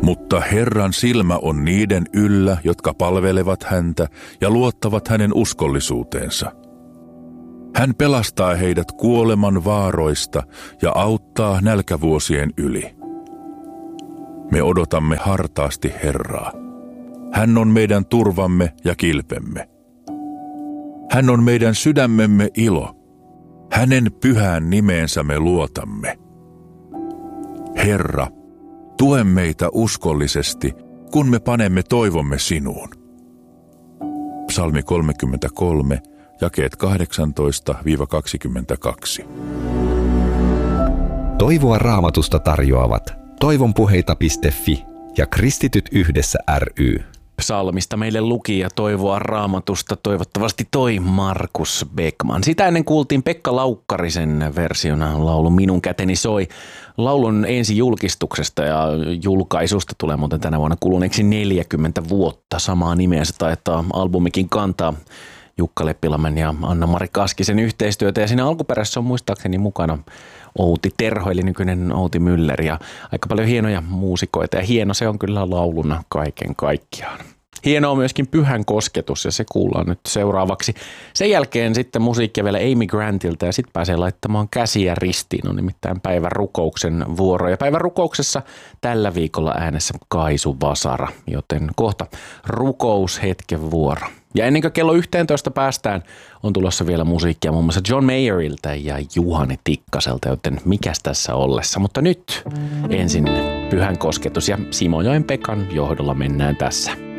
Mutta Herran silmä on niiden yllä, jotka palvelevat häntä ja luottavat hänen uskollisuuteensa. Hän pelastaa heidät kuoleman vaaroista ja auttaa nälkävuosien yli. Me odotamme hartaasti Herraa. Hän on meidän turvamme ja kilpemme. Hän on meidän sydämemme ilo. Hänen pyhään nimeensä me luotamme. Herra, tue meitä uskollisesti, kun me panemme toivomme sinuun. Psalmi 33, jakeet 18-22. Toivoa Raamatusta tarjoavat toivonpuheita.fi ja Kristityt yhdessä ry. Psalmista meille luki ja toivoa Raamatusta toivottavasti toi Markus Beckman. Sitä ennen kuultiin Pekka Laukkarisen versiona laulu Minun käteni soi. Laulun ensi julkistuksesta ja julkaisusta tulee muuten tänä vuonna kuluneeksi 40 vuotta. Samaa nimeä se taitaa albumikin kantaa. Jukka Leppilammen ja Anna-Mari Kaskisen yhteistyötä ja siinä alkuperäisessä on muistaakseni mukana Outi Terho eli nykyinen Outi Müller ja aika paljon hienoja muusikoita ja hieno se on kyllä lauluna kaiken kaikkiaan. Hieno on myöskin Pyhän kosketus ja se kuullaan nyt seuraavaksi. Sen jälkeen sitten musiikkia vielä Amy Grantilta ja sitten pääsee laittamaan käsiä ristiin. On nimittäin päivän rukouksen vuoro ja päivän rukouksessa tällä viikolla äänessä Kaisu Vasara, joten kohta rukoushetken vuoro. Ja ennen kuin kello 11 päästään, on tulossa vielä musiikkia muun muassa John Mayerilta ja Juhani Tikkaselta, joten mikäs tässä ollessa. Mutta nyt ensin Pyhän kosketus ja Simojoen Pekan johdolla mennään tässä.